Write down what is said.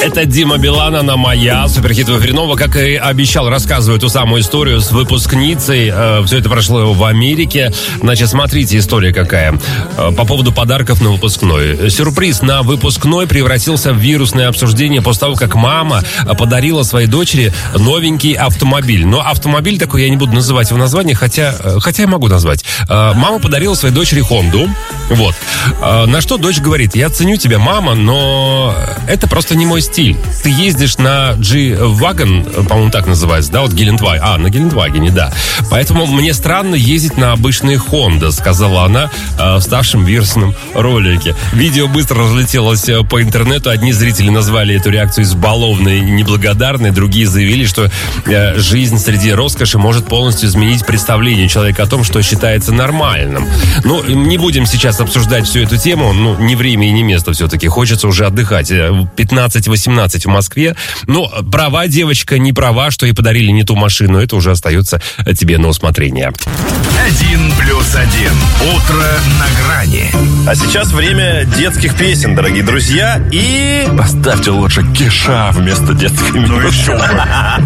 Это Дима Билан, она моя. Суперхит в эфире. Как и обещал, рассказываю ту самую историю с выпускницей. Все это прошло в Америке. Значит, смотрите, история какая. По поводу подарков на выпускной. Сюрприз на выпускной превратился в вирусное обсуждение после того, как мама подарила своей дочери новенький автомобиль. Но автомобиль такой, я не буду называть его название, хотя я могу назвать. Мама подарила своей дочери Хонду. Вот. На что дочь говорит: я ценю тебя, мама, но это просто не мой стиль. Ты ездишь на G-Wagon, по-моему, так называется, да, вот Гелендваген. На Гелендвагене, да. Поэтому мне странно ездить на обычные Honda, сказала она в ставшем вирусном ролике. Видео быстро разлетелось по интернету. Одни зрители назвали эту реакцию избалованной и неблагодарной, другие заявили, что жизнь среди роскоши может полностью изменить представление человека о том, что считается нормальным. Ну, не будем сейчас обсуждать всю эту тему, не время и не место все-таки. Хочется уже отдыхать. 15-18 в Москве. Но права девочка, не права, что ей подарили не ту машину. Это уже остается тебе на усмотрение. 1+1. Утро на грани. А сейчас время детских песен, дорогие друзья. И... Поставьте лучше Кеша вместо детской мелодии. еще бы.